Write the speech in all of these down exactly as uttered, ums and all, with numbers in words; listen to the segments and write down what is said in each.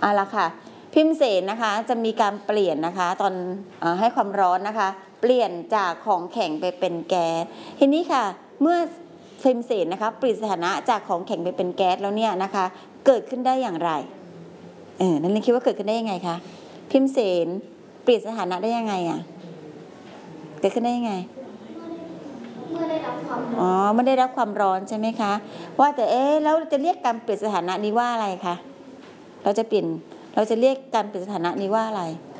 เอาละค่ะพิมเสนนะคะจะมีการเปลี่ยนนะคะตอนอให้ความร้อนนะคะเปลี่ยนจากของแข็งไปเป็นแก๊สทีนี้ค่ะเมื่อพิมเสนนะคะเปลี่ยนสถานะจากของแข็งไปเป็นแก๊สแล้วเนี่ยนะคะเกิดขึ้นได้อย่างไรเออนักเรียนคิดว่าเกิดขึ้นได้ยังไงคะพิมเสนเปลี่ยนสถานะได้ยังไงอ่ะเกิดขึ้นได้ยังไงเมื่อได้รับความร้อนอ๋อไม่ได้รับความร้อนใช่ไหมคะว่าแต่เอ๊ะแล้วจะเรียกการเปลี่ยนสถานะนี้ว่าอะไรคะเราจะเปลี่ยนเราจะเรียกการเปลี่ยนสถานะนี้ว่าอะไร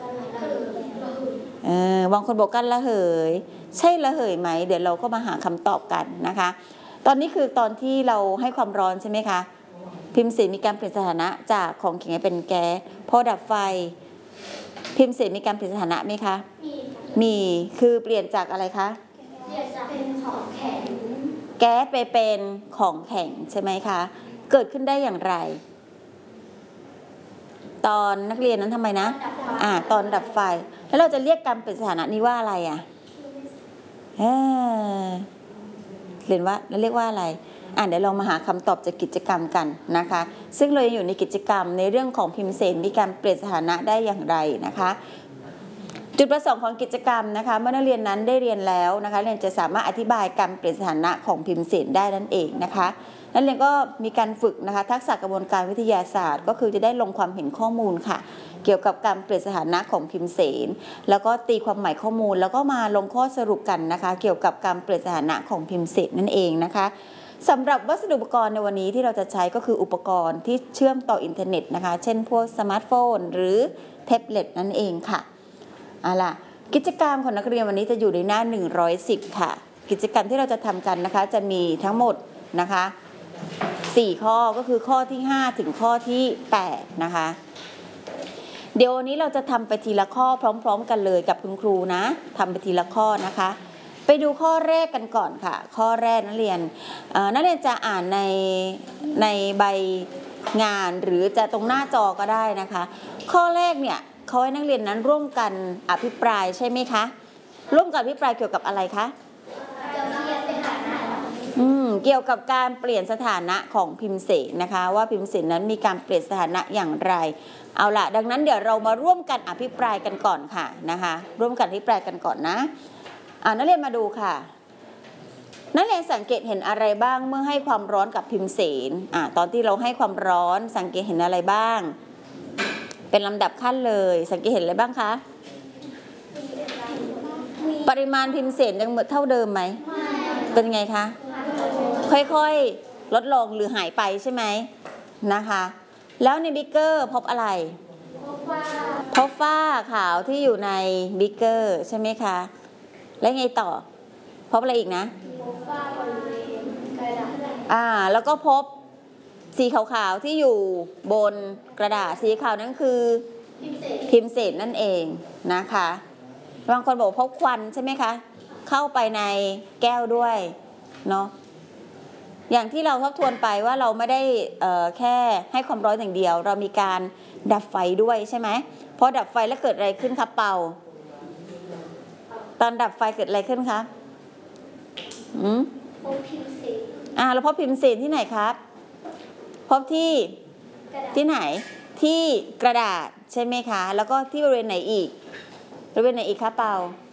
เออบางคนบอกกันระเหยใช่ระเหยไหมเดี๋ยวเราก็มาหาคำตอบกันนะคะตอนนี้คือตอนที่เราให้ความร้อนใช่ไหมคะพิมเสนมีการเปลี่ยนสถานะจากของแข็งเป็นแก๊สพอดับไฟพิมเสนมีการเปลี่ยนสถานะไหมคะมีคือเปลี่ยนจากอะไรคะเปลี่ยนจากเป็นของแข็งแก๊สไปเป็นของแข็งใช่ไหมคะเกิดขึ้นได้อย่างไรตอนนักเรียนนั้นทำไมนะอ่าตอนดับไฟแล้วเราจะเรียกการเปลี่ยนสถานะนี้ว่าอะไรอ่ะเออเรียนว่าเราเรียกว่าอะไรอ่าเดี๋ยวเรามาหาคำตอบจากกิจกรรมกันนะคะซึ่งเราอยู่ในกิจกรรมในเรื่องของพิมเสนมีการเปลี่ยนสถานะได้อย่างไรนะคะจุดประสงค์ของกิจกรรมนะคะเมื่อนักเรียนนั้นได้เรียนแล้วนะคะเรียนจะสามารถอธิบายการเปลี่ยนสถานะของพิมเสนได้นั่นเองนะคะนักเรียนก็มีการฝึกนะคะทักษะกระบวนการวิทยาศาสตร์ก็คือจะได้ลงความเห็นข้อมูลค่ะเกี่ยวกับการเปลี่ยนสถานะของพิมเสนแล้วก็ตีความหมายข้อมูลแล้วก็มาลงข้อสรุปกันนะคะเกี่ยวกับการเปลี่ยนสถานะของพิมเสนนั่นเองนะคะสำหรับวัสดุอุปกรณ์ในวันนี้ที่เราจะใช้ก็คืออุปกรณ์ที่เชื่อมต่ออินเทอร์เน็ตนะคะเช่นพวกสมาร์ทโฟนหรือแท็บเล็ตนั่นเองค่ะเอาล่ะกิจกรรมของนักเรียนวันนี้จะอยู่ในหน้าหนึ่งร้อยสิบค่ะกิจกรรมที่เราจะทำกันนะคะจะมีทั้งหมดนะคะสี่ข้อก็คือข้อที่ห้าถึงข้อที่แปดนะคะเดี๋ยววันนี้เราจะทำไปทีละข้อพร้อมๆกันเลยกับคุณครูนะทำไปทีละข้อนะคะไปดูข้อแรกกันก่อนค่ะข้อแรกนักเรียนนักเรียนจะอ่านในในใบงานหรือจะตรงหน้าจอก็ได้นะคะข้อแรกเนี่ยเขาให้นักเรียนนั้นร่วมกันอภิปรายใช่ไหมคะร่วมกันอภิปรายเกี่ยวกับอะไรคะอืมเกี่ยวกับการเปลี่ยนสถานะของพิมเสนนะคะว่าพิมเสนนั้นมีการเปลี่ยนสถานะอย่างไรเอาล่ะดังนั้นเดี๋ยวเรามาร่วมกันอภิปรายกันก่อนค่ะนะคะร่วมกันอภิปรายกันก่อนนะอ่านักเรียนมาดูค่ะนักเรียนสังเกตเห็นอะไรบ้างเมื่อให้ความร้อนกับพิมเสนอ่าตอนที่เราให้ความร้อนสังเกตเห็นอะไรบ้างเป็นลำดับขั้นเลยสังเกตเห็นอะไรบ้างคะปริมาณพิมเสนยังเหมือนเท่าเดิมไหมเป็นไงคะค่อยๆลดลงหรือหายไปใช่ไหมนะคะแล้วในบิ๊กเกอร์พบอะไรพบฝ้าขาวที่อยู่ในบิ๊กเกอร์ใช่ไหมคะแล้วไงต่อพบอะไรอีกนะอ่าแล้วก็พบสีขาวๆที่อยู่บนกระดาษสีขาวนั่นคือพิมเสนนั่นเองนะคะบางคนบอกพบควันใช่ไหมคะเข้าไปในแก้วด้วยเนาะอย่างที่เราทบทวนไปว่าเราไม่ได้แค่ให้ความร้อนอย่างเดียวเรามีการดับไฟด้วยใช่ไหมพอดับไฟแล้วเกิดอะไรขึ้นคะเป่าตอนดับไฟเกิดอะไรขึ้นคะอืมพบพิมเสนอ่าเราพบพิมเสนที่ไหนครับพบที่ที่ไหนที่กระดาษใช่ไหมคะแล้วก็ที่บริเวณไหนอีกบริเวณไหนอีกคะเปา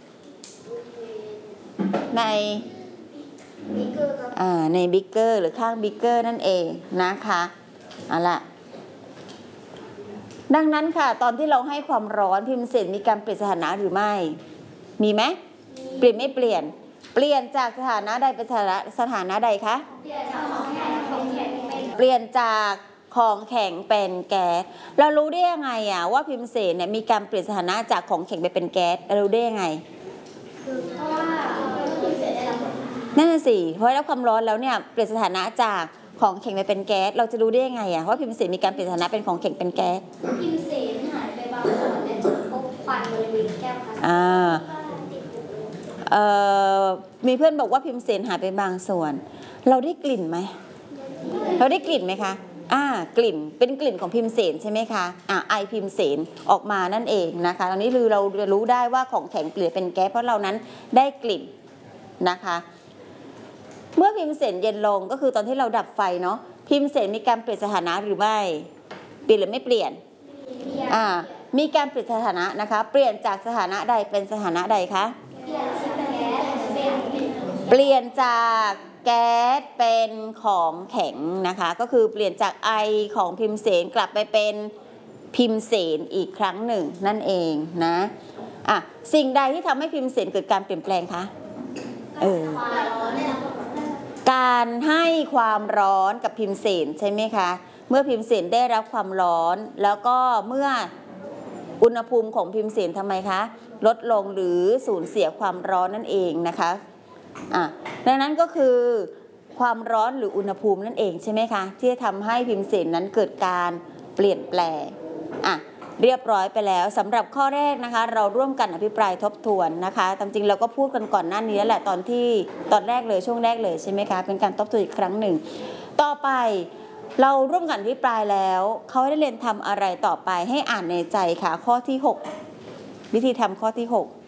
ในบิ๊กเกอร์อ่าในบิ๊กเกอร์หรือข้างบิ๊กเกอร์นั่นเองนะคะเอาล่ะดังนั้นค่ะตอนที่เราให้ความร้อนพิมเสนมีการเปลี่ยนสถานะหรือไม่มีไหมเปลี่ยนไม่เปลี่ยนเปลี่ยนจากสถานะใดเป็นสถานะสถานะใดคะเปลี่ยนจากของแข็งเป็นแข็งเปลี่ยนจากของแข็งเป็นแก๊สเรารู้ได้ยังไงอ่ะว่าพิมเสนเนี่ยมีการเปลี่ยนสถานะจากของแข็งไปเป็นแก๊สเรารู้ได้ยังไงคือเพราะว่าพิมเสนได้รับนั่นน่ะสิเพราะได้รับความร้อนแล้วเนี่ยเปลี่ยนสถานะจากของแข็งไปเป็นแก๊สเราจะรู้ได้ยังไงอ่ะว่าพิมเสนมีการเปลี่ยนสถานะเป็นของแข็งเป็นแก๊สพิมเสนหายไปบางส่วนและเจอพบควันบริเวณแก้วพลาสติกอ่าเอ่อมีเพื่อนบอกว่าพิมเสนหายไปบางส่วนเราได้กลิ่นไหมเราได้กลิ่นไหมคะอ่ากลิ่นเป็นกลิ่นของพิมเสนใช่ไหมคะอ่าไอพิมเสนออกมานั่นเองนะคะตอนนี้คือเราจะรู้ได้ว่าของแข็งเปลี่ยนเป็นแก๊สเพราะเรานั้นได้กลิ่นนะคะเมื่อพิมเสนเย็นลงก็คือตอนที่เราดับไฟเนาะพิมเสนมีการเปลี่ยนสถานะหรือไม่เปลี่ยนหรือไม่เปลี่ยนอ่ามีการเปลี่ยนสถานะนะคะเปลี่ยนจากสถานะใดเป็นสถานะใดคะเปลี่ยนจากแก๊สเป็นของแข็งนะคะก็คือเปลี่ยนจากไอของพิมเสนกลับไปเป็นพิมเสนอีกครั้งหนึ่งนั่นเองนะอ่ะสิ่งใดที่ทำให้พิมเสนเกิดการเปลี่ยนแปลงคะเออการให้ความร้อนกับพิมเสนใช่ไหมคะเมื่อพิมเสนได้รับความร้อนแล้วก็เมื่ออุณหภูมิของพิมเสนทำไมคะลดลงหรือสูญเสียความร้อนนั่นเองนะคะอ่ะดังนั้นก็คือความร้อนหรืออุณหภูมินั่นเองใช่ไหมคะที่จะทำให้พิมเสนนั้นเกิดการเปลี่ยนแปลงอ่ะเรียบร้อยไปแล้วสำหรับข้อแรกนะคะเราร่วมกันอภิปรายทบทวนนะคะตามจริงเราก็พูดกันก่อนหน้านี้แล้วแหละตอนที่ตอนแรกเลยช่วงแรกเลยใช่ไหมคะเป็นการทบทวนอีกครั้งหนึ่งต่อไปเราร่วมกันอภิปรายแล้วเขาให้นักเรียนทำอะไรต่อไปให้อ่านในใจค่ะข้อที่หกวิธีทำข้อที่หก